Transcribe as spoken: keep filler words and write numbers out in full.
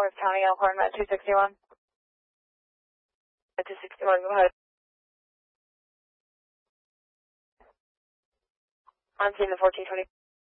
Lawrence County, Elkhorn, at two sixty-one. At two sixty-one, go ahead. On scene the fourteen twenty.